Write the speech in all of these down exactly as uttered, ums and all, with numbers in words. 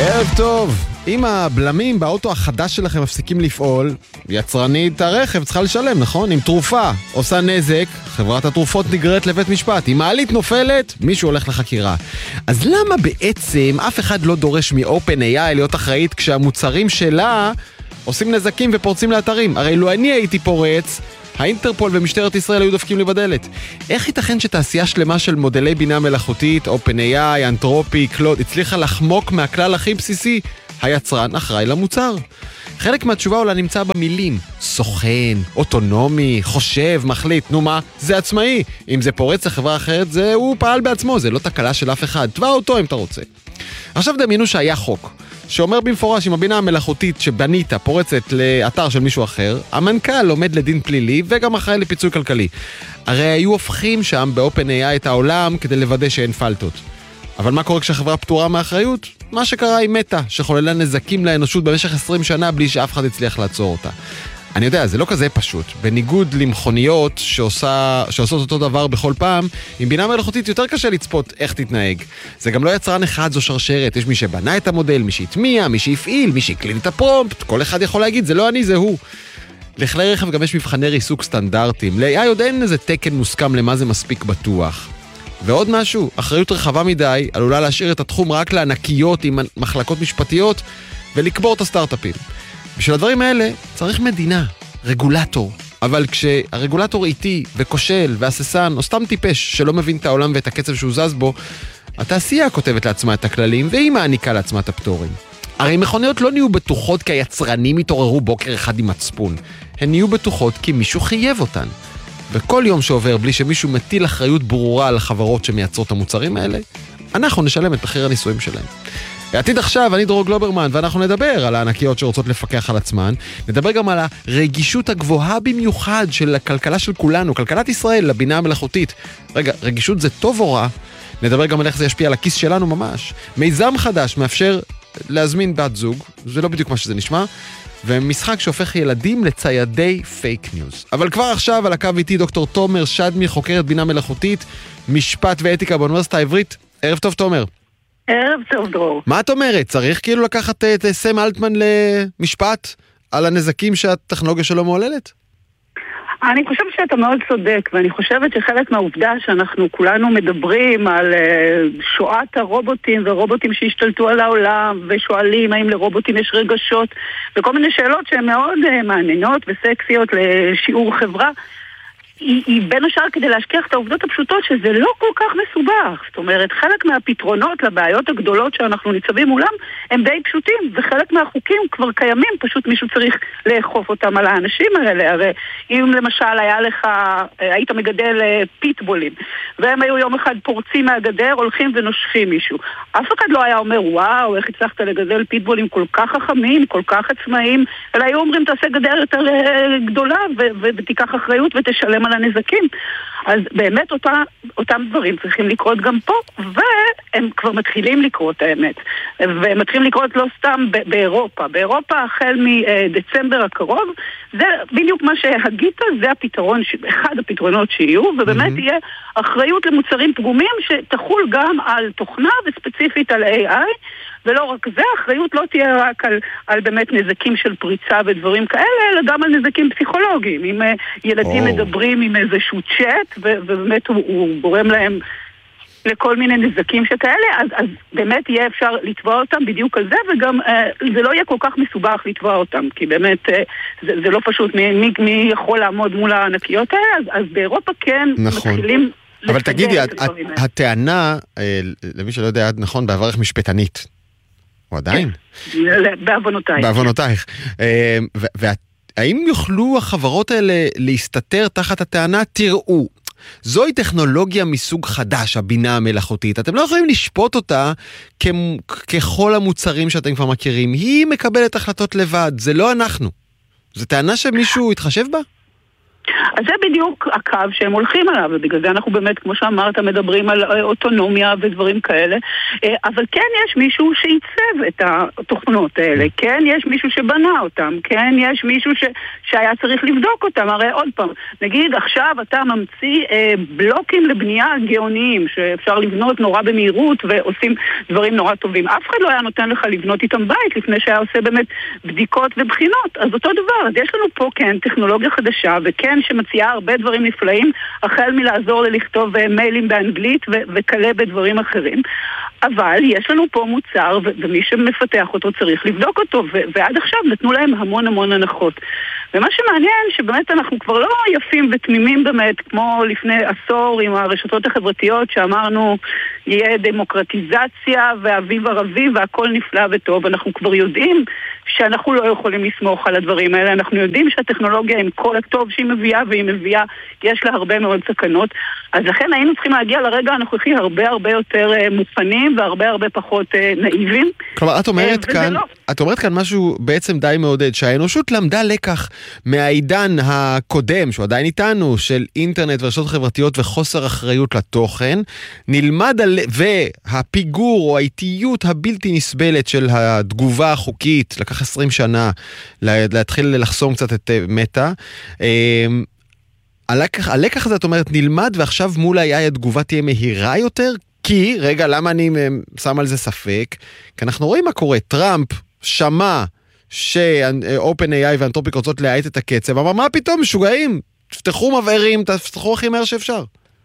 ערב טוב. אם הבלמים באוטו החדש שלכם מפסיקים לפעול, יצרנית הרכב צריכה לשלם, נכון? אם תרופה עושה נזק, חברת התרופות נגררת לבית משפט. אם מעלית נופלת, מישהו הולך לחקירה. אז למה בעצם אף אחד לא דורש מ-OpenAI להיות אחראית כשהמוצרים שלה עושים נזקים ופורצים לאתרים? הרי לו אני הייתי פורץ, האינטרפול ומשטרת ישראל היו דופקים לי בדלת. איך ייתכן שתעשייה שלמה של מודלי בינה מלאכותית, OpenAI, אנתרופי, קלוד, הצליחה לחמוק מהכלל הכי בסיסי? היצרן אחראי למוצר. חלק מהתשובה אולי נמצא במילים סוכן, אוטונומי, חושב, מחליט. נו מה? זה עצמאי. אם זה פורץ לחברה אחרת, זה הוא פעל בעצמו, זה לא תקלה של אף אחד. תבע אותו אם אתה רוצה. עכשיו דמיינו שהיה חוק שאומר במפורש, אם הבינה המלאכותית שבנית פורצת לאתר של מישהו אחר, המנכ"ל עומד לדין פלילי וגם אחראי לפיצוי כלכלי. הרי היו הופכים שם ב-OpenAI את העולם כדי לוודא שאין פלטות. אבל מה קורה כשהחברה פטורה מאחריות? מה שקרה היא מתה, שחוללה נזקים לאנושות במשך עשרים שנה בלי שאף אחד הצליח לעצור אותה. אני יודע, זה לא כזה פשוט. בניגוד למכוניות שעושה, שעושות אותו דבר בכל פעם, עם בינה מלאכותית יותר קשה לצפות איך תתנהג. זה גם לא יצרן אחד, זו שרשרת. יש מי שבנה את המודל, מי שהטמיע, מי שהפעיל, מי שהקליד את הפרומפט. כל אחד יכול להגיד, זה לא אני, זה הוא. לכלי רכב גם יש מבחני ריסוק סטנדרטיים. ל-איי איי עוד אין איזה תקן מוסכם למה זה מספיק בטוח. ועוד משהו, אחריות רחבה מדי עלולה להשאיר את התחום רק לענקיות עם מחלקות משפטיות ולקבור את הסטארט-אפים. בשביל הדברים האלה צריך מדינה, רגולטור. אבל כשהרגולטור איטי וכושל והססן או סתם טיפש שלא מבין את העולם ואת הקצב שהוא זז בו, התעשייה כותבת לעצמה את הכללים והיא מעניקה לעצמה את הפטורים. הרי מכוניות לא נהיו בטוחות כי היצרנים התעוררו בוקר אחד עם מצפון. הן נהיו בטוחות כי מישהו חייב אותן. וכל יום שעובר בלי שמישהו מטיל אחריות ברורה על החברות שמייצרות את המוצרים האלה, אנחנו נשלם את מחיר הניסויים שלהם. בעתיד עכשיו, אני דרור גלוברמן, ואנחנו נדבר על הענקיות שרוצות לפקח על עצמן, נדבר גם על הרגישות הגבוהה במיוחד של הכלכלה של כולנו, כלכלת ישראל, לבינה המלאכותית. רגע, רגישות זה טוב או רע? נדבר גם על איך זה ישפיע על הכיס שלנו ממש. מיזם חדש מאפשר להזמין בת זוג, זה לא בדיוק מה שזה נשמע, ומשחק שהופך ילדים לציידי פייק ניוז. אבל כבר עכשיו על הקו איתי דוקטור תומר שדמי, חוקרת בינה מלאכותית, משפט ואתיקה באוניברסיטה העברית. ערב טוב תומר. ערב טוב דרור. מה את אומרת? צריך כאילו לקחת את סם אלטמן למשפט על הנזקים שהטכנולוגיה שלו מעוללת? אני חושבת שאתה מאוד צודק, ואני חושבת שחלק מהעובדה שאנחנו כולנו מדברים על שואת הרובוטים ורובוטים שהשתלטו על העולם, ושואלים האם לרובוטים יש רגשות, וכל מיני שאלות שהן מאוד מעניינות וסקסיות לשיעור חברה, היא, היא בין השאר כדי להשכיח את העובדות הפשוטות שזה לא כל כך מסובך. זאת אומרת, חלק מהפתרונות לבעיות הגדולות שאנחנו ניצבים מולם הם די פשוטים, וחלק מהחוקים כבר קיימים, פשוט מישהו צריך לאכוף אותם על האנשים האלה. הרי אם למשל היה לך, היית מגדל פיטבולים, והם היו יום אחד פורצים מהגדר, הולכים ונושכים מישהו. אף אחד לא היה אומר, וואו, איך הצלחת לגדל פיטבולים כל כך חכמים, כל כך עצמאיים, אלא היו אומרים, תעשה גדר יותר גדולה ו- ו- ותיקח אחריות ותשלם על הנזקים. אז באמת אותה, אותם דברים צריכים לקרות גם פה, והם כבר מתחילים לקרות האמת. והם מתחילים לקרות לא סתם ב- באירופה. באירופה החל מדצמבר הקרוב, זה בדיוק מה שהגית, זה הפתרון, אחד הפתרונות שיהיו, ובאמת mm-hmm. יהיה אחריות למוצרים פגומים שתחול גם על תוכנה וספציפית על איי איי, ולא רק זה, האחריות לא תהיה רק על, על באמת נזקים של פריצה ודברים כאלה, אלא גם על נזקים פסיכולוגיים. אם ילדים oh. מדברים עם איזשהו צ'אט, ו- ובאמת הוא, הוא גורם להם לכל מיני נזקים שכאלה, אז, אז באמת יהיה אפשר לתבוע אותם בדיוק על זה, וגם אה, זה לא יהיה כל כך מסובך לתבוע אותם, כי באמת אה, זה, זה לא פשוט מי, מי, מי יכול לעמוד מול הענקיות האלה, אז, אז באירופה כן נכון. מתחילים... אבל תגידי, הטענה, למי שלא יודע, נכון, בעברך משפטנית, או עדיין? בעוונותייך. בעוונותייך. והאם יוכלו החברות האלה להסתתר תחת הטענה, תראו, זוהי טכנולוגיה מסוג חדש, הבינה המלאכותית. אתם לא יכולים לשפוט אותה ככל המוצרים שאתם כבר מכירים. היא מקבלת החלטות לבד, זה לא אנחנו. זו טענה שמישהו יתחשב בה? אז זה בדיוק הקו שהם הולכים עליו, ובגלל זה אנחנו באמת, כמו שאמרת, מדברים על אוטונומיה ודברים כאלה, אבל כן יש מישהו שעיצב את התוכנות האלה, כן יש מישהו שבנה אותם, כן יש מישהו ש... שהיה צריך לבדוק אותם. הרי עוד פעם, נגיד עכשיו אתה ממציא אה, בלוקים לבנייה גאוניים, שאפשר לבנות נורא במהירות ועושים דברים נורא טובים. אף אחד לא היה נותן לך לבנות איתם בית לפני שהיה עושה באמת בדיקות ובחינות. אז אותו דבר, אז יש לנו פה כן טכנולוגיה חדשה, וכן שמציעה הרבה דברים נפלאים, החל מלעזור ללכתוב מיילים באנגלית ו- וכלה בדברים אחרים. אבל יש לנו פה מוצר, ו- ומי שמפתח אותו צריך לבדוק אותו, ו- ועד עכשיו נתנו להם המון המון הנחות. ומה שמעניין שבאמת אנחנו כבר לא יפים ותמימים באמת, כמו לפני עשור עם הרשתות החברתיות שאמרנו יהיה דמוקרטיזציה ואביב ערבי והכל נפלא וטוב. אנחנו כבר יודעים שאנחנו לא יכולים לסמוך על הדברים האלה. אנחנו יודעים שהטכנולוגיה עם כל הטוב שהיא מביאה, והיא מביאה, יש לה הרבה מאוד סכנות. אז לכן היינו צריכים להגיע לרגע הנוכחי הרבה הרבה יותר מופנים והרבה הרבה פחות נאיבים. כלומר, את אומרת כאן, לא. את אומרת כאן משהו בעצם די מעודד, שהאנושות למדה לקח מהעידן הקודם, שהוא עדיין איתנו, של אינטרנט ורשתות חברתיות וחוסר אחריות לתוכן, נלמד על, והפיגור או האיטיות הבלתי נסבלת של התגובה החוקית, לקח עשרים שנה להתחיל לחסום קצת את מטה, הלקח, הלקח הזה, את אומרת, נלמד, ועכשיו מול ה-איי איי התגובה תהיה מהירה יותר? כי, רגע, למה אני שם על זה ספק? כי אנחנו רואים מה קורה. טראמפ שמע ש-OpenAI ואנתרופיק רוצות להאט את הקצב, אבל מה פתאום, משוגעים? תפתחו מבערים, תפתחו הכי מהר שאפשר.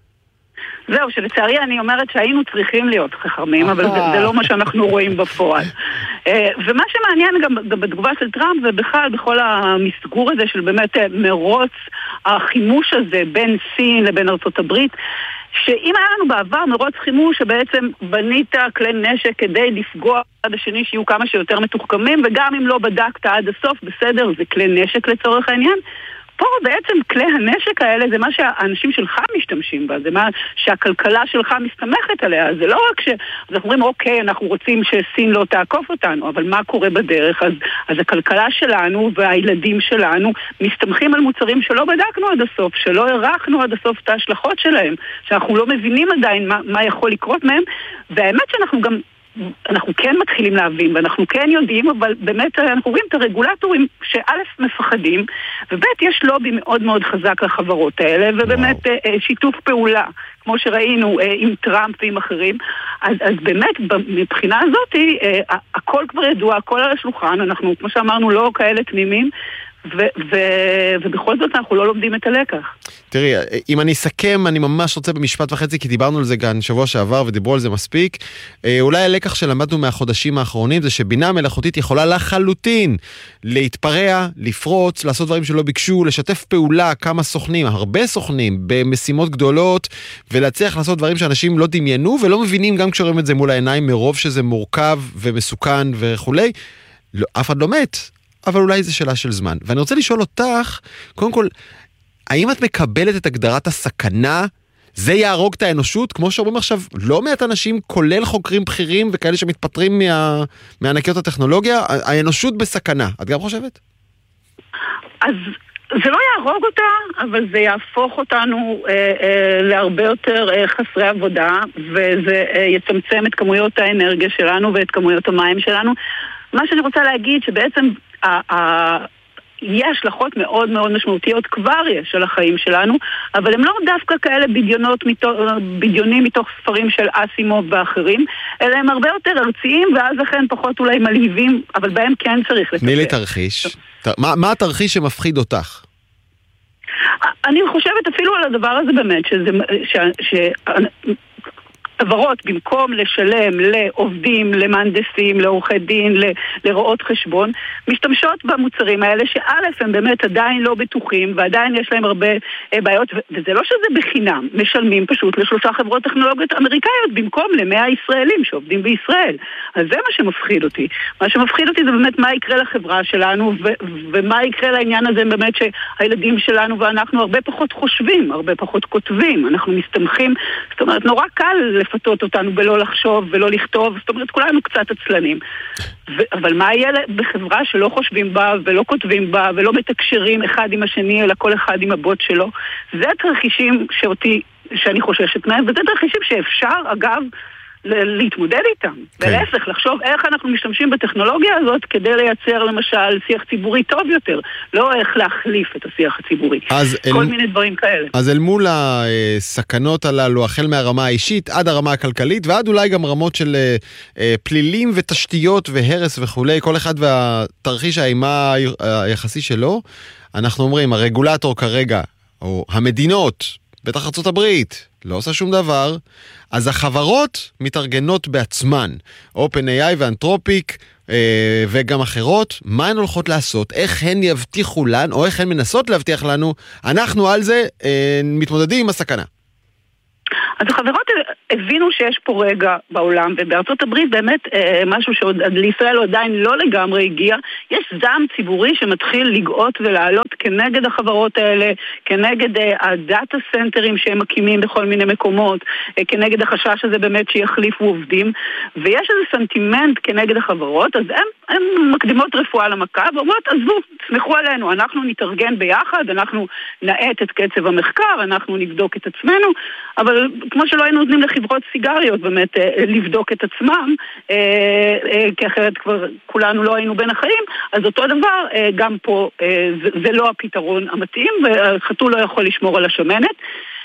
זהו, שלצערי אני אומרת שהיינו צריכים להיות חכמים, אבל זה, זה לא מה שאנחנו רואים בפועל. ומה שמעניין גם, גם בתגובה של טראמפ, ובכלל בכל המסגור הזה של באמת מרוץ החימוש הזה בין סין לבין ארצות הברית, שאם היה לנו בעבר מרוץ חימוש שבעצם בנית כלי נשק כדי לפגוע עד השני שיהיו כמה שיותר מתוחכמים, וגם אם לא בדקת עד הסוף, בסדר, זה כלי נשק לצורך העניין. פה בעצם כלי הנשק האלה זה מה שהאנשים שלך משתמשים בה, זה מה שהכלכלה שלך מסתמכת עליה. זה לא רק שאנחנו אומרים, אוקיי, אנחנו רוצים שסין לא תעקוף אותנו, אבל מה קורה בדרך? אז, אז הכלכלה שלנו והילדים שלנו מסתמכים על מוצרים שלא בדקנו עד הסוף, שלא ערכנו עד הסוף את ההשלכות שלהם, שאנחנו לא מבינים עדיין מה, מה יכול לקרות מהם, והאמת שאנחנו גם אנחנו כן מתחילים להבין, ואנחנו כן יודעים, אבל באמת אנחנו רואים את הרגולטורים שא' מפחדים, וב' יש לובי מאוד מאוד חזק לחברות האלה, ובאמת וואו. שיתוף פעולה, כמו שראינו עם טראמפ ועם אחרים, אז, אז באמת מבחינה הזאת, הכל כבר ידוע, הכל על השולחן, אנחנו כמו שאמרנו לא כאלה תמימים, ו- ו- ובכל זאת אנחנו לא לומדים את הלקח. תראי, אם אני אסכם, אני ממש רוצה במשפט וחצי, כי דיברנו על זה כאן שבוע שעבר ודיברו על זה מספיק. אולי הלקח שלמדנו מהחודשים האחרונים זה שבינה מלאכותית יכולה לחלוטין להתפרע, לפרוץ, לעשות דברים שלא ביקשו, לשתף פעולה כמה סוכנים, הרבה סוכנים במשימות גדולות, ולהצליח לעשות דברים שאנשים לא דמיינו ולא מבינים גם כשרואים את זה מול העיניים, מרוב שזה מורכב ומסוכן וכולי. לא, אף אחד לא מת. אבל אולי זו שאלה של זמן. ואני רוצה לשאול אותך, קודם כל, האם את מקבלת את הגדרת הסכנה? זה יהרוג את האנושות? כמו שאומרים עכשיו, לא מעט אנשים, כולל חוקרים בכירים וכאלה שמתפטרים מה, מענקיות הטכנולוגיה, האנושות בסכנה. את גם חושבת? אז זה לא יהרוג אותה, אבל זה יהפוך אותנו אה, אה, להרבה יותר אה, חסרי עבודה, וזה אה, יצמצם את כמויות האנרגיה שלנו ואת כמויות המים שלנו. מה שאני רוצה להגיד שבעצם יהיה השלכות מאוד מאוד משמעותיות כבר יש על החיים שלנו, אבל הם לא דווקא כאלה בדיונות, בדיונים מתוך ספרים של אסימוב ואחרים, אלא הם הרבה יותר ארציים ואז לכן פחות אולי מלהיבים, אבל בהם כן צריך לטפל. תני לי תרחיש. מה, מה התרחיש שמפחיד אותך? אני חושבת אפילו על הדבר הזה באמת, שזה... ש, ש, חברות במקום לשלם לעובדים, למהנדסים, לעורכי דין, לרואות חשבון, משתמשות במוצרים האלה שא' הם באמת עדיין לא בטוחים ועדיין יש להם הרבה בעיות, וזה לא שזה בחינם, משלמים פשוט לשלושה חברות טכנולוגיות אמריקאיות במקום למאה ישראלים שעובדים בישראל. אז זה מה שמפחיד אותי. מה שמפחיד אותי זה באמת מה יקרה לחברה שלנו ו- ומה יקרה לעניין הזה באמת שהילדים שלנו ואנחנו הרבה פחות חושבים, הרבה פחות כותבים, אנחנו מסתמכים, זאת אומרת נורא קל לפ לפתות אותנו בלא לחשוב ולא לכתוב, זאת אומרת, כולנו קצת עצלנים. ו- אבל מה יהיה בחברה שלא חושבים בה ולא כותבים בה ולא מתקשרים אחד עם השני, אלא כל אחד עם הבוט שלו? זה תרחישים שאותי, שאני חוששת מהם, וזה תרחישים שאפשר, אגב, להתמודד איתם, ולהפך, לחשוב איך אנחנו משתמשים בטכנולוגיה הזאת כדי לייצר למשל שיח ציבורי טוב יותר, לא איך להחליף את השיח הציבורי, כל אל... מיני דברים כאלה. אז אל מול הסכנות הללו, החל מהרמה האישית עד הרמה הכלכלית, ועד אולי גם רמות של פלילים ותשתיות והרס וכולי, כל אחד והתרחיש האימה היחסי שלו, אנחנו אומרים, הרגולטור כרגע, או המדינות, בטח ארצות הברית, לא עושה שום דבר, אז החברות מתארגנות בעצמן, OpenAI ואנתרופיק אה, וגם אחרות, מה הן הולכות לעשות, איך הן יבטיחו לנו, או איך הן מנסות להבטיח לנו, אנחנו על זה אה, מתמודדים עם הסכנה. אז החברות הבינו שיש פה רגע בעולם, ובארצות הברית באמת אה, משהו שעוד לישראל עדיין לא לגמרי הגיע, יש זעם ציבורי שמתחיל לגאות ולעלות כנגד החברות האלה, כנגד אה, הדאטה סנטרים שהם מקימים בכל מיני מקומות, אה, כנגד החשש הזה באמת שיחליפו עובדים, ויש איזה סנטימנט כנגד החברות, אז הם, הם מקדימות רפואה למכה, ואומרות, עזבו, תסמכו עלינו, אנחנו נתארגן ביחד, אנחנו נעט את קצב המחקר, אנחנו נבדוק את עצמנו, אבל כמו שלא היינו נותנים לחברות סיגריות באמת לבדוק את עצמם, כי אחרת כבר כולנו לא היינו בין החיים, אז אותו דבר, גם פה זה לא הפתרון המתאים, והחתול לא יכול לשמור על השמנת,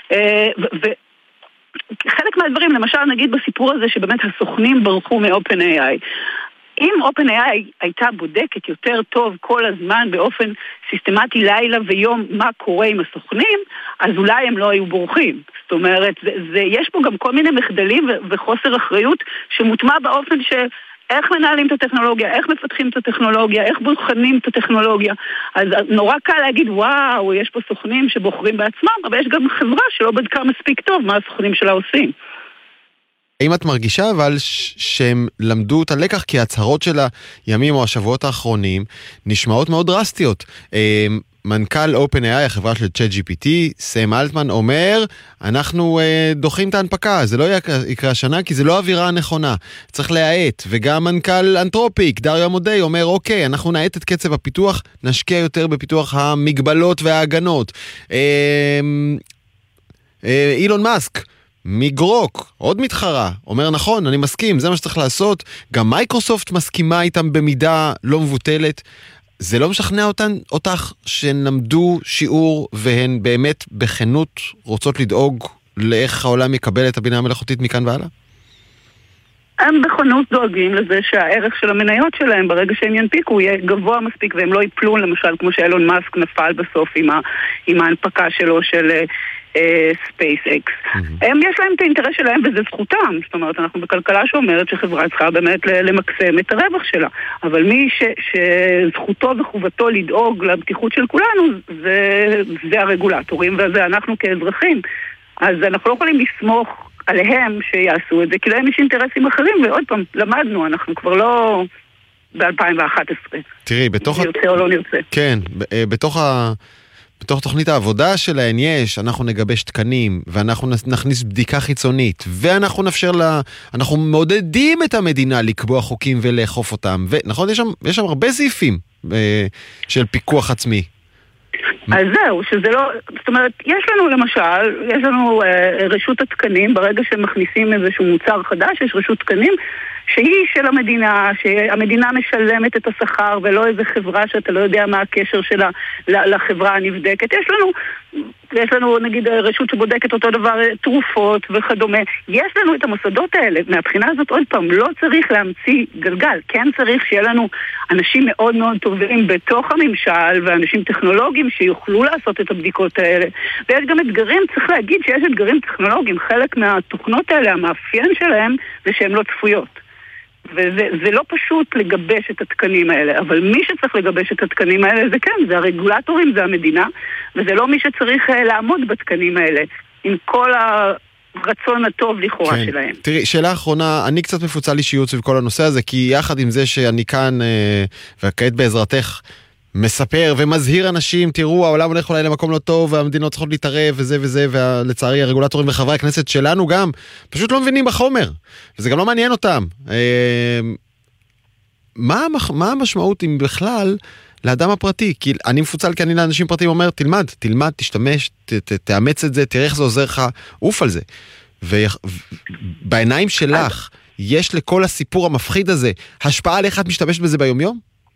וחלק מהדברים, למשל נגיד בסיפור הזה שבאמת הסוכנים ברחו מ-OpenAI, אם OpenAI הייתה בודקת יותר טוב כל הזמן באופן סיסטמטי לילה ויום מה קורה עם הסוכנים, אז אולי הם לא היו בורחים. זאת אומרת, זה, זה, יש פה גם כל מיני מחדלים ו- וחוסר אחריות שמוטמע באופן ש... איך מנהלים את הטכנולוגיה, איך מפתחים את הטכנולוגיה, איך בוחנים את הטכנולוגיה. אז נורא קל להגיד, וואו, יש פה סוכנים שבוחרים בעצמם, אבל יש גם חברה שלא בדקה מספיק טוב מה הסוכנים שלה עושים. האם את מרגישה אבל שהם למדו את הלקח, כי ההצהרות של הימים או השבועות האחרונים נשמעות מאוד דרסטיות. מנכ"ל OpenAI, החברה של צ'אט ג'י פי טי, סם אלטמן, אומר, אנחנו דוחים את ההנפקה, זה לא יקרה השנה, כי זה לא האווירה הנכונה, צריך להעט. וגם מנכ"ל אנתרופיק, דריו עמודי, אומר, אוקיי, אנחנו נעט את קצב הפיתוח, נשקיע יותר בפיתוח המגבלות וההגנות. אילון מאסק, מגרוק, עוד מתחרה, אומר נכון, אני מסכים, זה מה שצריך לעשות. גם מייקרוסופט מסכימה איתם במידה לא מבוטלת. זה לא משכנע אותן, אותך שהן למדו שיעור והן באמת בכנות רוצות לדאוג לאיך העולם יקבל את הבינה המלאכותית מכאן והלאה? הם בכנות דואגים לזה שהערך של המניות שלהם ברגע שהם ינפיקו יהיה גבוה מספיק והם לא ייפלו, למשל כמו שאילון מאסק נפל בסוף עם, ה, עם ההנפקה שלו של ספייס-אקס. הם יש להם את האינטרס שלהם וזה זכותם, זאת אומרת אנחנו בכלכלה שאומרת שחברה צריכה באמת למקסם את הרווח שלה, אבל מי ש, שזכותו וחובתו לדאוג לבטיחות של כולנו זה, זה הרגולטורים וזה אנחנו כאזרחים, אז אנחנו לא יכולים לסמוך עליהם שיעשו את זה, כי להם יש אינטרסים אחרים, ועוד פעם, למדנו, אנחנו כבר לא ב-אלפיים ואחת עשרה. תראי, בתוך... נרצה או לא נרצה. כן, בתוך ה... בתוך תוכנית העבודה שלהן יש, אנחנו נגבש תקנים, ואנחנו נכניס בדיקה חיצונית, ואנחנו נאפשר לה, אנחנו מעודדים את המדינה לקבוע חוקים ולאכוף אותם, ונכון, יש שם, יש שם הרבה סעיפים אה, של פיקוח עצמי. אז זהו, שזה לא, זאת אומרת, יש לנו למשל, יש לנו אה, רשות התקנים, ברגע שמכניסים איזשהו מוצר חדש, יש רשות תקנים, שהיא של המדינה, שהמדינה משלמת את השכר ולא איזה חברה שאתה לא יודע מה הקשר שלה לחברה הנבדקת. יש לנו, יש לנו נגיד רשות שבודקת אותו דבר תרופות וכדומה. יש לנו את המוסדות האלה. מהבחינה הזאת עוד פעם, לא צריך להמציא גלגל. כן צריך שיהיה לנו אנשים מאוד מאוד טובים בתוך הממשל ואנשים טכנולוגיים שיוכלו לעשות את הבדיקות האלה. ויש גם אתגרים, צריך להגיד שיש אתגרים טכנולוגיים. חלק מהתוכנות האלה, המאפיין שלהם זה שהן לא צפויות. וזה זה לא פשוט לגבש את התקנים האלה, אבל מי שצריך לגבש את התקנים האלה זה כן, זה הרגולטורים, זה המדינה, וזה לא מי שצריך לעמוד בתקנים האלה, עם כל הרצון הטוב לכאורה כן. שלהם. תראי, שאלה אחרונה, אני קצת מפוצל אישיות סביב כל הנושא הזה, כי יחד עם זה שאני כאן, וכעת בעזרתך, מספר ומזהיר אנשים, תראו, העולם הולך אולי למקום לא טוב, והמדינות צריכות להתערב וזה וזה, ולצערי הרגולטורים וחברי הכנסת שלנו גם פשוט לא מבינים בחומר, וזה גם לא מעניין אותם. מה, מה המשמעות אם בכלל לאדם הפרטי? כי אני מפוצל כי אני לאנשים פרטיים אומר, תלמד, תלמד, תשתמש, ת, ת, תאמץ את זה, תראה איך זה עוזר לך, אוף על זה. ובעיניים שלך, יש לכל הסיפור המפחיד הזה השפעה על איך את משתמשת בזה ביום-יום?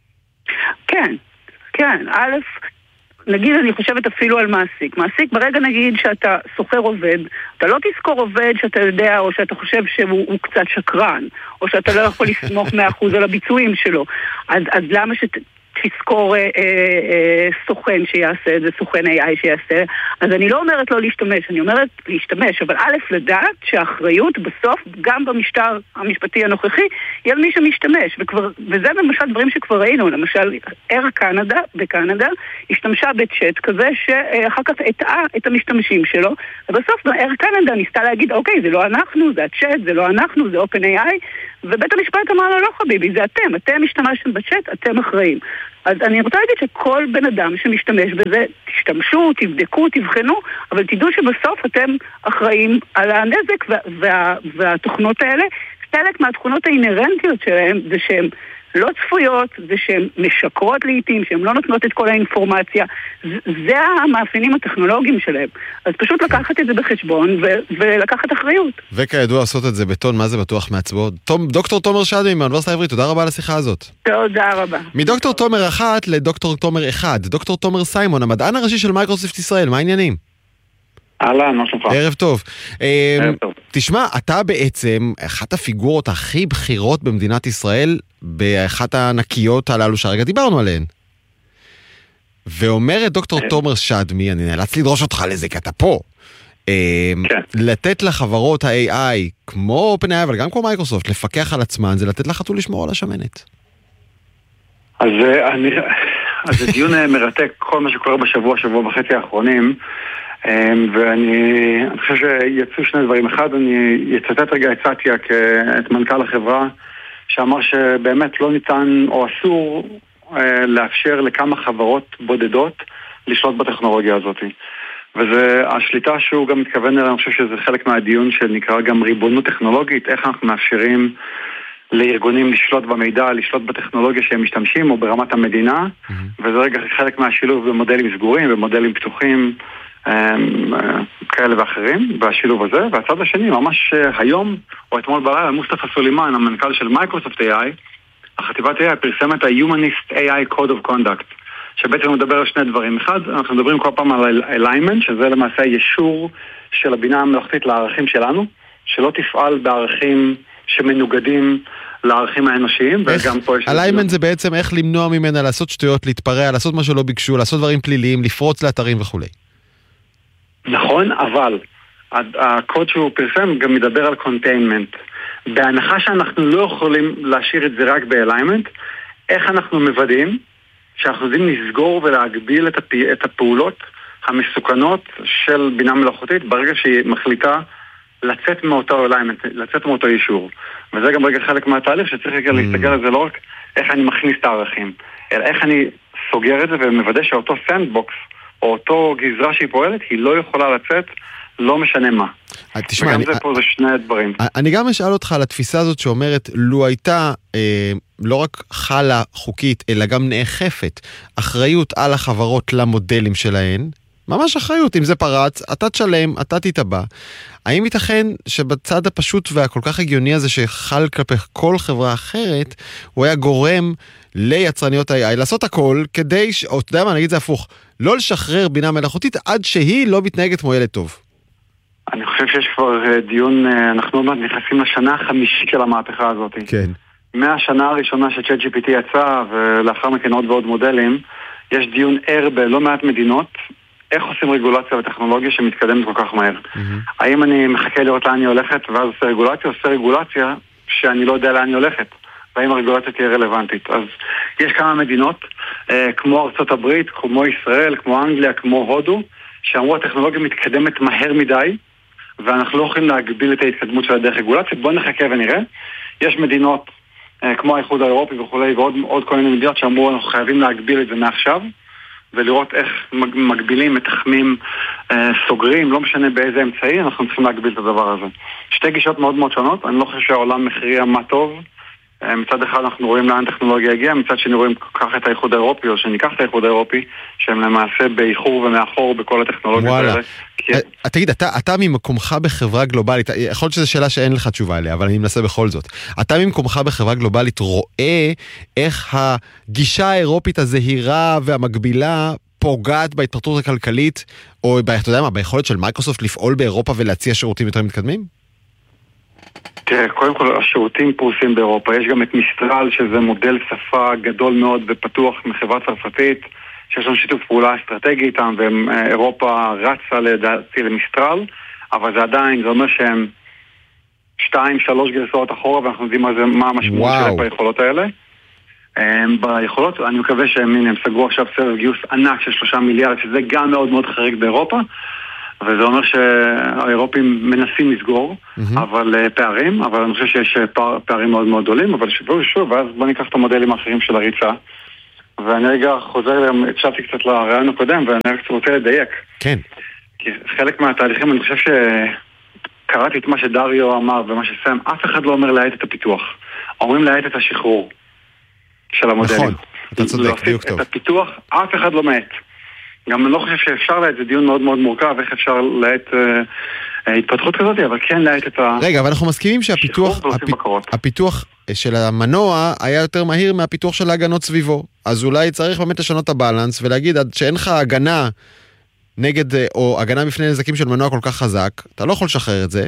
כן, כן. א', נגיד אני חושבת אפילו על מעסיק. מעסיק, ברגע נגיד שאתה סוחר עובד, אתה לא תזכור עובד שאתה יודע או שאתה חושב שהוא קצת שקרן, או שאתה לא יכול לסמוך מאה אחוז על הביצועים שלו. אז, אז למה שת... תזכור אה, אה, סוכן שיעשה את זה, סוכן איי איי שיעשה. אז אני לא אומרת לא להשתמש, אני אומרת להשתמש, אבל א' לדעת שהאחריות בסוף, גם במשטר המשפטי הנוכחי, היא על מי שמשתמש. וכבר, וזה למשל דברים שכבר ראינו, למשל, אייר קנדה, בקנדה, השתמשה בצ'אט כזה שאחר כך הטעה את המשתמשים שלו, ובסוף אייר קנדה ניסתה להגיד, אוקיי, זה לא אנחנו, זה הצ'אט, זה לא אנחנו, זה אופן איי איי, ובית המשפט אמר לו, לא חביבי, זה אתם, אתם משתמשתם בצ'אט, אתם אחראים. אז אני רוצה להגיד שכל בן אדם שמשתמש בזה, תשתמשו, תבדקו, תבחנו, אבל תדעו שבסוף אתם אחראים על הנזק, וה, וה, והתוכנות האלה, חלק מהתכונות האינרנטיות שלהם זה שהן לא צפויות, זה שהן משקרות לעתים, שהן לא נותנות את כל האינפורמציה, זה המאפיינים הטכנולוגיים שלהם. אז פשוט לקחת את זה בחשבון ו- ולקחת אחריות. וכידוע לעשות את זה בטון, מה זה בטוח מעצבון? דוקטור תומר שדמי מהאוניברסיטה העברית, תודה רבה על השיחה הזאת. תודה רבה. מדוקטור תומר אחת לדוקטור תומר אחד, דוקטור תומר סיימון, המדען הראשי של מייקרוסופט ישראל, מה העניינים? אהלן, מה שלומך? ערב טוב. ערב טוב. תשמע, אתה בעצם אחת הפיגורות הכי בכירות במדינת ישראל, באחת הענקיות הללו שהרגע דיברנו עליהן. ואומרת דוקטור תומר שדמי, אני נאלץ לדרוש אותך לזה, כי אתה פה, לתת לחברות ה-איי איי, כמו OpenAI, אבל גם כמו מייקרוסופט, לפקח על עצמן, זה לתת לחתול לשמור על השמנת. אז זה דיון מרתק, כל מה שקורה בשבוע, שבוע וחצי האחרונים, ואני חושב שיצאו שני דברים. אחד, אני יצטט רגע את סאטיה את מנכ"ל החברה, שאמר שבאמת לא ניתן או אסור לאפשר לכמה חברות בודדות לשלוט בטכנולוגיה הזאת. וזה השליטה שהוא גם מתכוון אליה, אני חושב שזה חלק מהדיון שנקרא גם ריבונות טכנולוגית, איך אנחנו מאפשרים לארגונים לשלוט במידע, לשלוט בטכנולוגיה שהם משתמשים, או ברמת המדינה, mm-hmm. וזה רגע חלק מהשילוב במודלים סגורים ומודלים פתוחים, כאלה ואחרים, והשילוב הזה. והצד השני, ממש היום, או אתמול בלילה, מוסטפא סולימאן, המנכ"ל של מייקרוסופט איי איי, החטיבת איי איי פרסמת ה-Humanist איי איי Code of Conduct, שבעצם מדבר על שני דברים. אחד, אנחנו מדברים כל פעם על alignment, שזה למעשה הישור של הבינה המלאכותית לערכים שלנו, שלא תפעל בערכים שמנוגדים לערכים האנושיים, וגם פה יש... alignment זה בעצם איך למנוע ממנה לעשות שטויות, להתפרע, לעשות מה שלא ביקשו, לעשות דברים פליליים, לפרוץ לאתרים וכו'. נכון, אבל הקוד שהוא פרסם גם מדבר על containment. בהנחה שאנחנו לא יכולים להשאיר את זה רק ב-alignment, איך אנחנו מוודאים שאנחנו יודעים לסגור ולהגביל את, הפ... את הפעולות המסוכנות של בינה מלאכותית ברגע שהיא מחליטה לצאת מאותו alignment, לצאת מאותו אישור. וזה גם רגע חלק מהתהליך שצריך רגע mm. להסתכל על זה לא רק איך אני מכניס את הערכים, אלא איך אני סוגר את זה ומוודא שאותו sandbox או אותו גזרה שהיא פועלת, היא לא יכולה לצאת, לא משנה מה. תשמע, וגם אני, זה פה זה שני דברים. אני גם אשאל אותך על התפיסה הזאת שאומרת, לו הייתה אה, לא רק חלה חוקית, אלא גם נאכפת, אחריות על החברות למודלים שלהן, ממש אחריות, אם זה פרץ, אתה תשלם, אתה תתבע. האם ייתכן שבצד הפשוט והכל כך הגיוני הזה שחל כלפי כל חברה אחרת, הוא היה גורם ליצרניות ה-איי איי לעשות הכל כדי, ש... או אתה יודע מה, נגיד זה הפוך, לא לשחרר בינה מלאכותית עד שהיא לא מתנהגת כמו ילד טוב? אני חושב שיש כבר דיון, אנחנו עוד נכנסים לשנה החמישית של המהפכה הזאת. כן. מהשנה הראשונה ש-צ'אט ג'י פי טי יצא, ולאחר מכן עוד ועוד מודלים, יש דיון ער בלא מעט מדינות, איך עושים רגולציה וטכנולוגיה שמתקדמת כל כך מהר. Mm-hmm. האם אני מחכה לראות לאן אני הולכת, ואז עושה רגולציה, עושה רגולציה שאני לא יודע לאן אני הולכת, והאם הרגולציה תהיה רלוונטית. אז יש כמה מדינות, אה, כמו ארצות הברית, כמו ישראל, כמו אנגליה, כמו הודו, שאמרו הטכנולוגיה מתקדמת מהר מדי, ואנחנו לא יכולים להגביל את ההתקדמות של הדרך רגולציה. בואו נחכה ונראה. יש מדינות כמו האיחוד האירופי וכולי, ועוד עוד כל מיני מדינות שאמרו, אנחנו חייבים להגביל את זה מעכשיו, ולראות איך מגבילים, מתחמים, סוגרים, לא משנה באיזה אמצעי, אנחנו צריכים להגביל את הדבר הזה. שתי גישות מאוד מאוד שונות, אני לא חושב שהעולם מכריע מה טוב, מצד אחד אנחנו רואים לאן טכנולוגיה הגיעה, מצד שני רואים כך את האיחוד האירופי, או שניקח את האיחוד האירופי, שהם למעשה באיחור ומאחור בכל הטכנולוגיות האלה. תגיד, אתה ממקומך בחברה גלובלית, יכול להיות שזו שאלה שאין לך תשובה עליה, אבל אני מנסה בכל זאת. אתה ממקומך בחברה גלובלית רואה איך הגישה האירופית הזהירה והמקבילה פוגעת בהתפתחות הכלכלית, או אתה יודע מה, ביכולת של מייקרוסופט לפעול באירופה ולהציע שירותים יותר מתקדמים? תראה, קודם כל השירותים פרוסים באירופה, יש גם את מיסטרל שזה מודל שפה גדול מאוד ופתוח מחברה צרפתית, שיש לנו שיתוף פעולה אסטרטגי איתם, ואירופה רצה לדעתי למיסטרל, אבל זה עדיין, זה אומר שהם שתיים, שלוש גרסאות אחורה, ואנחנו יודעים מה, זה, מה המשמעות שלהם ביכולות האלה. ביכולות, אני מקווה שהם, הנה, הם סגרו עכשיו סבב גיוס ענק של שלושה מיליארד, שזה גם מאוד מאוד חריג באירופה, וזה אומר שהאירופים מנסים לסגור, mm-hmm. אבל פערים, אבל אני חושב שיש פער, פערים מאוד מאוד גדולים, אבל שוב ושוב, ואז בוא ניקח את המודלים האחרים של הריצה, ואני רגע חוזר, הקשבתי קצת לרעיון הקודם, ואני רק רוצה לדייק. כן. כי חלק מהתהליכים, אני חושב שקראתי את מה שדריו אמר, ומה שסם, אף אחד לא אומר להאט את הפיתוח. אומרים להאט את השחרור של המודלים. נכון, אתה צודק, דיוק טוב. את הפיתוח, אף אחד לא מאט. גם אני לא חושב שאפשר להאט, זה דיון מאוד מאוד מורכב, איך אפשר להאט אה, התפתחות כזאת, אבל כן להאט את ה... רגע, אבל אנחנו מסכימים שהפיתוח הפיתוח של המנוע היה יותר מהיר מהפיתוח של ההגנות סביבו. אז אולי צריך באמת לשנות את הבאלנס ולהגיד עד שאין לך הגנה נגד, או הגנה בפני נזקים של מנוע כל כך חזק, אתה לא יכול לשחרר את זה.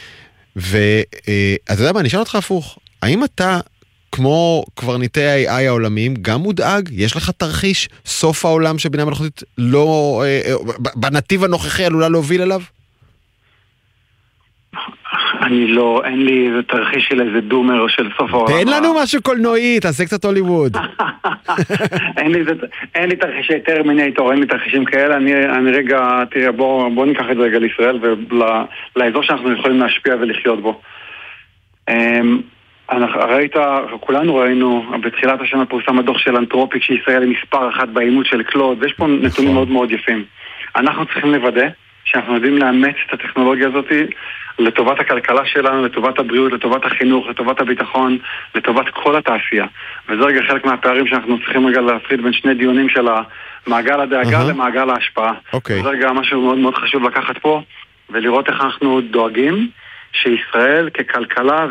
ואתה יודע מה, אני אשאל אותך הפוך. האם אתה, כמו קברניטי ה-איי איי העולמיים, גם מודאג? יש לך תרחיש סוף העולם שבינה מלאכותית לא, בנתיב הנוכחי עלולה להוביל אליו? אני לא, אין לי איזה תרחיש של איזה דומר או של סוף העולם. תן לנו משהו קולנועי, תעשה קצת הוליווד. אין לי, אין לי תרחישי טרמינטור, אין לי תרחישים כאלה. אני, אני רגע, תראה, בוא, בוא ניקח את זה רגע לישראל ולאזור שאנחנו יכולים להשפיע ולחיות בו. ראית, כולנו ראינו, בתחילת השנה פורסם הדוח של אנתרופיק שישראל היא מספר אחת באימות של קלוד, ויש פה נתונים מאוד מאוד יפים. אנחנו צריכים לוודא שאנחנו יודעים לאמץ את הטכנולוגיה הזאת לטובת הכלכלה שלנו, לטובת הבריאות, לטובת החינוך, לטובת הביטחון, לטובת כל התעשייה. וזה רגע חלק מהפערים שאנחנו צריכים רגע להפריד בין שני דיונים של מעגל הדאגה uh-huh. למעגל ההשפעה. Okay. זה רגע משהו מאוד מאוד חשוב לקחת פה, ולראות איך אנחנו דואגים שישראל ככלכלה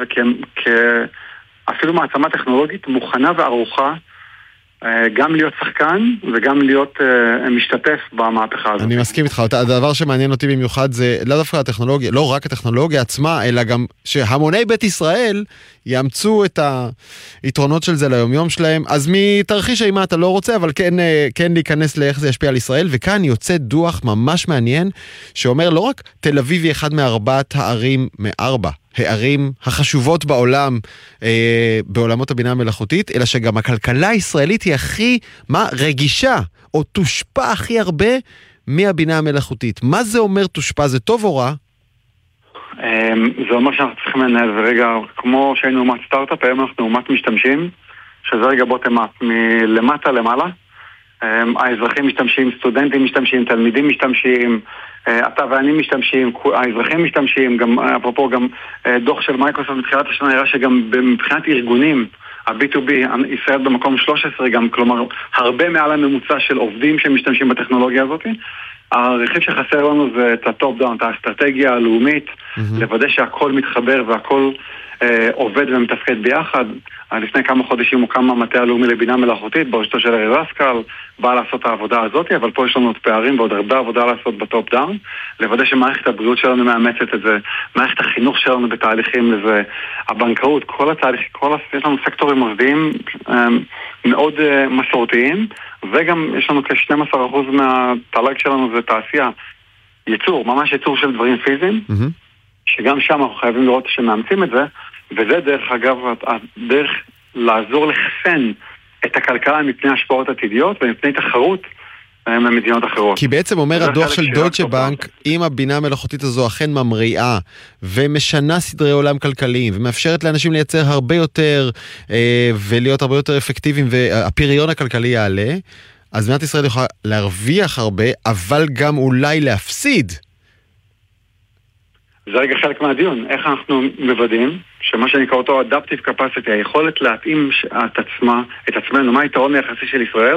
וכאפילו מעצמה טכנולוגית מוכנה וערוכה גם להיות שחקן וגם להיות uh, משתתף במהפכה הזאת. אני מסכים איתך, הדבר שמעניין אותי במיוחד זה לא דווקא הטכנולוגיה, לא רק הטכנולוגיה עצמה, אלא גם שהמוני בית ישראל יאמצו את היתרונות של זה ליומיום שלהם. אז מתרחיש האימה אתה לא רוצה, אבל כן, כן להיכנס לאיך זה ישפיע על ישראל, וכאן יוצא דוח ממש מעניין, שאומר לא רק תל אביב היא אחד מארבעת הערים מארבע, הערים החשובות בעולם, אה, בעולמות הבינה המלאכותית, אלא שגם הכלכלה הישראלית היא הכי, מה, רגישה, או תושפע הכי הרבה מהבינה המלאכותית. מה זה אומר תושפע? זה טוב או רע? זה אומר שאנחנו צריכים לנהל, ורגע, כמו שהיינו אומת סטארט-אפ, היום אנחנו אומת משתמשים, שזה רגע בוטם-אפ, מלמטה למעלה. האזרחים משתמשים, סטודנטים משתמשים, תלמידים משתמשים, אתה ואני משתמשים, האזרחים משתמשים, גם, אפרופו גם דוח של מייקרוסופט בתחילת השנה הראה שגם מבחינת ארגונים, ה-בי טו בי, ישראל במקום שלוש עשרה גם, כלומר, הרבה מעל הממוצע של עובדים שמשתמשים בטכנולוגיה הזאת. הרכיב שחסר לנו זה את הטופ דאון, את האסטרטגיה הלאומית, mm-hmm. לוודא שהכל מתחבר והכל אה, עובד ומתפקד ביחד. לפני כמה חודשים הוקם המטה הלאומי לבינה מלאכותית, בראשותו של ארז אסקל, בא לעשות את העבודה הזאת, אבל פה יש לנו עוד פערים ועוד הרבה עבודה לעשות בטופ דאון, לוודא שמערכת הבריאות שלנו מאמצת את זה, מערכת החינוך שלנו בתהליכים לזה, הבנקאות, כל התהליך, כל, יש לנו סקטורים מוסדיים אה, מאוד אה, מסורתיים, וגם יש לנו כ-שנים עשר אחוז מהתל"ג שלנו זה תעשייה, ייצור, ממש ייצור של דברים פיזיים, mm-hmm. שגם שם אנחנו חייבים לראות שמאמצים את זה, וזה דרך אגב, הדרך לעזור לחסן את הכלכלה מפני השפעות עתידיות ומפני תחרות ממדינות אחרות. כי בעצם אומר הדוח של דויטשה בנק, אם הבינה המלאכותית הזו אכן ממריאה ומשנה סדרי עולם כלכליים ומאפשרת לאנשים לייצר הרבה יותר אה, ולהיות הרבה יותר אפקטיביים והפריון הכלכלי יעלה, אז מדינת ישראל יכולה להרוויח הרבה, אבל גם אולי להפסיד. זה רגע חלק מהדיון. איך אנחנו מוודאים שמה שנקרא אותו adaptive capacity, היכולת להתאים את עצמה, את עצמנו, מה היתרון היחסי של ישראל?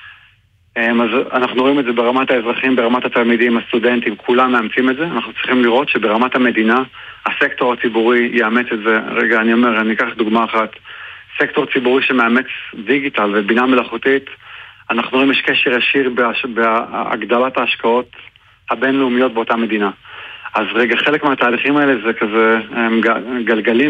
אז אנחנו רואים את זה ברמת האזרחים, ברמת התלמידים, הסטודנטים, כולם מאמצים את זה. אנחנו צריכים לראות שברמת המדינה, הסקטור הציבורי יאמץ את זה. רגע, אני אומר, אני אקח דוגמה אחת. סקטור ציבורי שמאמץ דיגיטל ובינה מלאכותית, אנחנו רואים יש קשר ישיר בהגדלת ההשקעות הבינלאומיות באותה מדינה. אז רגע, חלק מהתהליכים האלה זה כזה גלגלים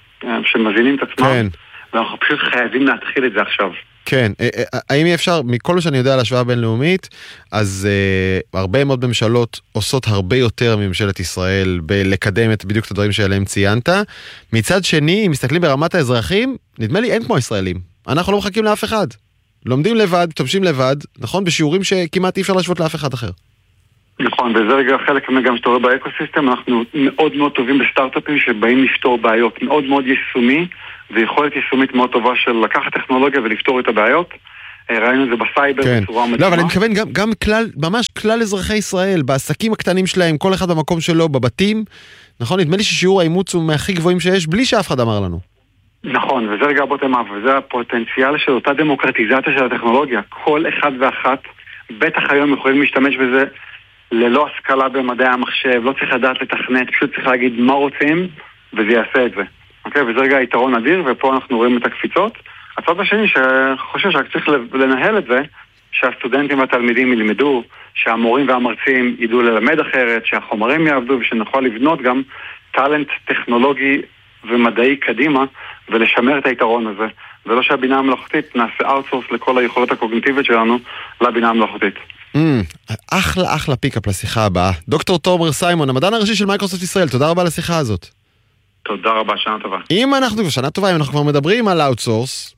שמזינים את עצמם, כן. ואנחנו פשוט חייבים להתחיל את זה עכשיו. כן, האם יהיה אפשר, מכל מה שאני יודע על השוואה בינלאומית, אז אה, הרבה מאוד ממשלות עושות הרבה יותר מממשלת ישראל בלקדם את בדיוק את הדברים שעליהם ציינת. מצד שני, אם מסתכלים ברמת האזרחים, נדמה לי אין כמו ישראלים. אנחנו לא מחכים לאף אחד. לומדים לבד, תומשים לבד, נכון? בשיעורים שכמעט אי אפשר להשוות לאף אחד אחר. נכון, וזה רגע חלק גם שאתה רואה באקוסיסטם, אנחנו מאוד מאוד טובים בסטארט-אפים שבאים לפתור בעיות, מאוד מאוד יישומי, ויכולת יישומית מאוד טובה של לקחת טכנולוגיה ולפתור את הבעיות. ראינו את זה בסייבר, כן. בצורה מדהימה. לא, אבל אני מתכוון גם, גם כלל, ממש כלל אזרחי ישראל, בעסקים הקטנים שלהם, כל אחד במקום שלו, בבתים, נכון? נדמה לי ששיעור האימוץ הוא מהכי גבוהים שיש, בלי שאף אחד אמר לנו. נכון, וזה רגע בוטם אפ, וזה הפוטנציאל של אותה דמוקרטיזציה של הטכנולוגיה. כל אחד ואחת, בטח היום יכולים להשתמש בזה ללא השכלה במדעי המחשב, לא צריך לדעת לתכנת, פשוט צריך להגיד מה רוצים, וזה יעשה את זה. אוקיי, וזה רגע יתרון אדיר, ופה אנחנו רואים את הקפיצות. הצד השני שחושב שרק צריך לנהל את זה, שהסטודנטים והתלמידים ילמדו, שהמורים והמרצים ידעו ללמד אחרת, שהחומרים יעבדו, ושנוכל לבנות גם טלנט טכנולוגי ומדעי קדימה, ולשמר את היתרון הזה. ולא שהבינה המלאכותית נעשה אאוטסורס לכל היכולות הקוגניטיביות שלנו לבינה המלאכותית. Mm, אחלה אחלה פיקאפ לשיחה הבאה. דוקטור תומר סיימון, המדען הראשי של מייקרוסופט ישראל, תודה רבה לשיחה הזאת. תודה רבה, שנה טובה. אם אנחנו, שנה טובה, אם אנחנו כבר מדברים על אאוטסורס,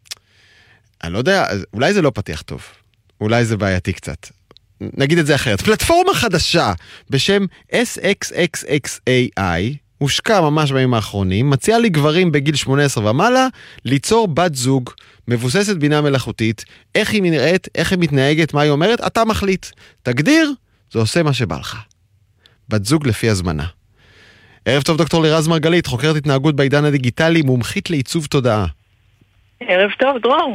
אני לא יודע, אולי זה לא פתיח טוב. אולי זה בעייתי קצת. נגיד את זה אחרת. פלטפורמה חדשה בשם אס אקס אקס אקס איי איי, הושקע ממש בימים האחרונים, מציעה לגברים בגיל שמונה עשרה ומעלה ליצור בת זוג מבוססת בינה מלאכותית, איך היא נראית, איך היא מתנהגת, מה היא אומרת, אתה מחליט. תגדיר, זה עושה מה שבא לך. בת זוג לפי הזמנה. ערב טוב דוקטור לירז מרגלית, חוקרת התנהגות בעידן הדיגיטלי, מומחית לעיצוב תודעה. ערב טוב, דרור.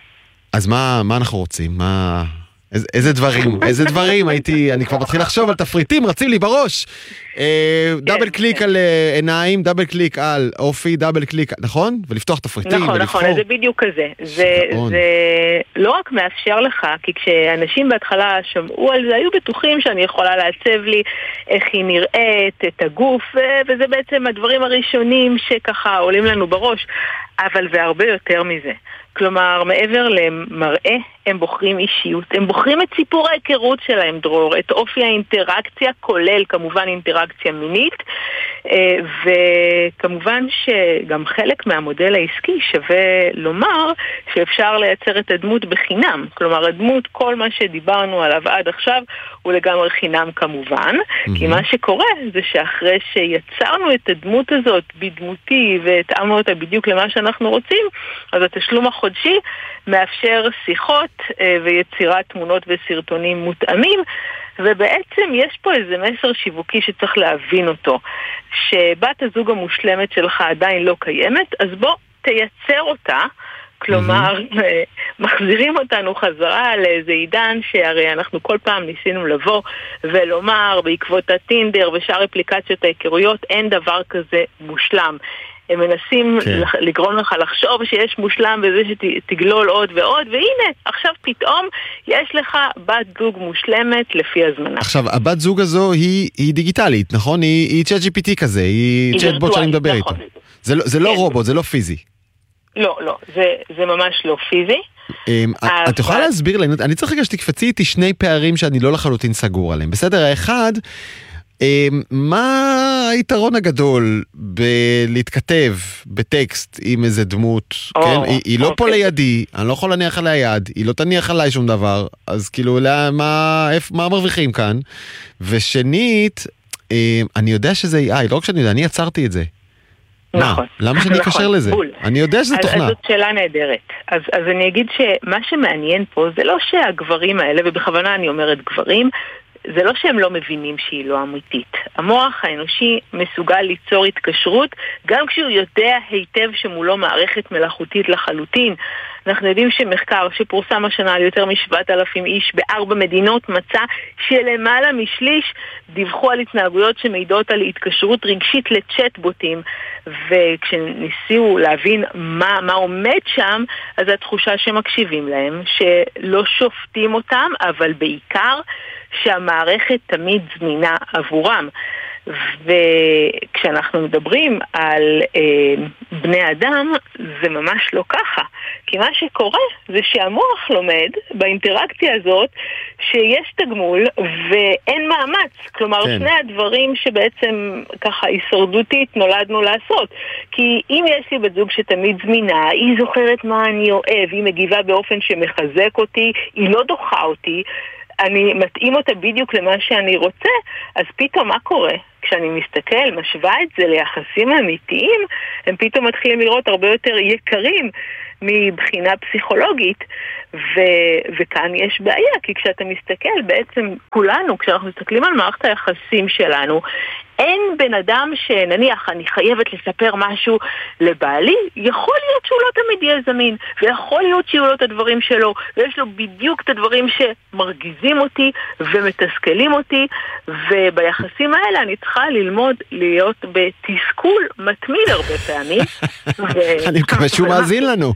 אז מה, מה אנחנו רוצים? מה... איזה, איזה דברים, איזה דברים, הייתי, אני כבר מתחיל לחשוב על תפריטים, רצים לי בראש. אה, דאבל קליק על עיניים, דאבל קליק על אופי, דאבל קליק, נכון? ולפתוח תפריטים נכון, ולבחור. נכון, זה בדיוק כזה. זה, זה לא רק מאפשר לך, כי כשאנשים בהתחלה שמעו על זה, היו בטוחים שאני יכולה לעצב לי איך היא נראית, את הגוף, וזה בעצם הדברים הראשונים שככה עולים לנו בראש, אבל זה הרבה יותר מזה. כלומר, מעבר למראה, הם בוחרים אישיות, הם בוחרים את סיפור ההיכרות שלהם, דרור, את אופי האינטראקציה, כולל כמובן אינטראקציה מינית, וכמובן שגם חלק מהמודל העסקי שווה לומר שאפשר לייצר את הדמות בחינם. כלומר, הדמות, כל מה שדיברנו עליו עד עכשיו, הוא לגמרי חינם כמובן, mm-hmm. כי מה שקורה זה שאחרי שיצרנו את הדמות הזאת בדמותי והתאמנו אותה בדיוק למה שאנחנו רוצים, אז התשלום החודשי מאפשר שיחות ויצירת תמונות וסרטונים מותאמים, ובעצם יש פה איזה מסר שיווקי שצריך להבין אותו, שבת הזוג המושלמת שלך עדיין לא קיימת, אז בוא תייצר אותה. כלומר, mm-hmm. מחזירים אותנו חזרה לאיזה עידן שהרי אנחנו כל פעם ניסינו לבוא ולומר בעקבות הטינדר ושאר אפליקציות ההיכרויות, אין דבר כזה מושלם. הם מנסים okay. לגרום לך לחשוב שיש מושלם בזה שתגלול עוד ועוד, והנה, עכשיו פתאום יש לך בת זוג מושלמת לפי הזמנה. עכשיו, הבת זוג הזו היא, היא דיגיטלית, נכון? היא, היא צ'אט ג'י פי טי כזה, היא, היא צ'אט בוט שאני מדבר נכון. איתו. זה, זה לא כן. רובוט, זה לא פיזי. לא, לא, זה, זה ממש לא פיזי. אבל... את יכולה להסביר לי, אני צריך רגע שתקפצי איתי שני פערים שאני לא לחלוטין סגור עליהם. בסדר, האחד... מה היתרון הגדול בלהתכתב בטקסט עם איזה דמות? היא לא פה לידי, אני לא יכול להניח עליה יד, היא לא תניח עליי שום דבר, אז כאילו, מה מרוויחים כאן? ושנית, אני יודע שזה איי איי, לא רק שאני יודע, אני יצרתי את זה. נכון. למה שאני אקשר לזה? אני יודע שזה תוכנה. אז זאת שאלה נהדרת. אז אני אגיד שמה שמעניין פה זה לא שהגברים האלה, ובכוונה אני אומרת גברים, זה לא שהם לא מבינים שהיא לא אמיתית. המוח האנושי מסוגל ליצור התקשרות, גם כשהוא יודע היטב שמולו מערכת מלאכותית לחלוטין. אנחנו יודעים שמחקר שפורסם השנה על יותר משבעת אלפים איש בארבע מדינות מצא שלמעלה משליש דיווחו על התנהגויות שמעידות על התקשרות רגשית לצ'טבוטים, וכשניסו להבין מה, מה עומד שם, אז התחושה שמקשיבים להם, שלא שופטים אותם, אבל בעיקר שהמערכת תמיד זמינה עבורם. וכשאנחנו מדברים על אה, בני אדם, זה ממש לא ככה. כי מה שקורה זה שהמוח לומד באינטראקציה הזאת שיש תגמול ואין מאמץ. כלומר, כן. שני הדברים שבעצם ככה הישרדותית נולדנו לעשות. כי אם יש לי בת זוג שתמיד זמינה, היא זוכרת מה אני אוהב, היא מגיבה באופן שמחזק אותי, היא לא דוחה אותי, אני מתאים אותה בדיוק למה שאני רוצה, אז פתאום מה קורה? כשאני מסתכל, משווה את זה ליחסים אמיתיים, הם פתאום מתחילים לראות הרבה יותר יקרים מבחינה פסיכולוגית, ו- וכאן יש בעיה, כי כשאתה מסתכל, בעצם כולנו, כשאנחנו מסתכלים על מערכת היחסים שלנו, אין בן אדם שנניח אני חייבת לספר משהו לבעלי, יכול להיות שהוא לא תמיד יהיה זמין, ויכול להיות שיהיו לו את הדברים שלו, ויש לו בדיוק את הדברים שמרגיזים אותי ומתסכלים אותי, וביחסים האלה אני צריכה ללמוד להיות בתסכול מתמיד הרבה פעמים. אני מקווה שהוא מאזין לנו.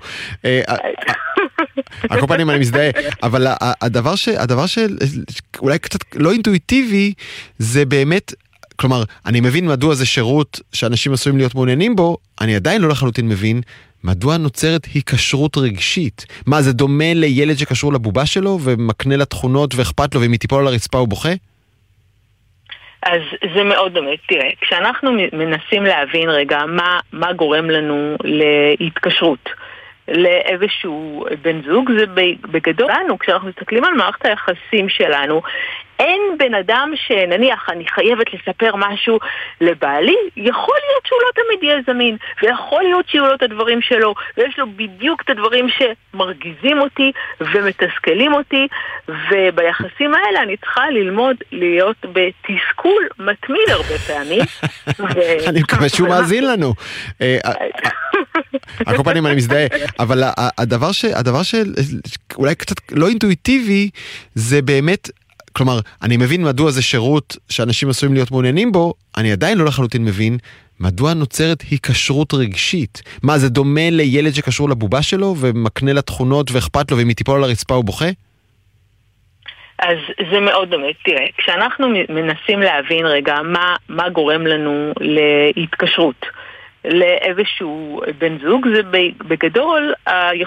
על כל פנים אני מזדהה, אבל הדבר שאולי קצת לא אינטואיטיבי, זה באמת, כלומר, אני מבין מדוע זה שירות שאנשים עשויים להיות מעוניינים בו, אני עדיין לא לחלוטין מבין מדוע נוצרת היקשרות רגשית. מה, זה דומה לילד שקשור לבובה שלו ומקנה לה תכונות ואכפת לו, ואם היא תיפול על הרצפה הוא בוכה? אז זה מאוד דומה. תראה, כשאנחנו מנסים להבין רגע מה, מה גורם לנו להתקשרות לאיזשהו בן זוג, זה בגדול לנו, כשאנחנו מסתכלים על מערכת היחסים שלנו, אין בן אדם שנניח אני חייבת לספר משהו לבעלי, יכול להיות שהוא לא תמיד יהיה זמין, ויכול להיות שיהיו לו את הדברים שלו, ויש לו בדיוק את הדברים שמרגיזים אותי ומתסכלים אותי, וביחסים האלה אני צריכה ללמוד להיות בתסכול מתמיד הרבה פעמים. אני מקווה שהוא מאזין לנו. על כל פנים אני מזדהה, אבל הדבר שאולי קצת לא אינטואיטיבי, זה באמת, כלומר, אני מבין מדוע זה שירות שאנשים עשויים להיות מעוניינים בו, אני עדיין לא לחלוטין מבין מדוע נוצרת היקשרות רגשית. מה, זה דומה לילד שקשור לבובה שלו ומקנה לה תכונות ואכפת לו, ואם היא תיפול על הרצפה הוא בוכה? אז זה מאוד דומה. תראה, כשאנחנו מנסים להבין רגע מה, מה גורם לנו להתקשרות לאיזשהו בן זוג, זה בגדול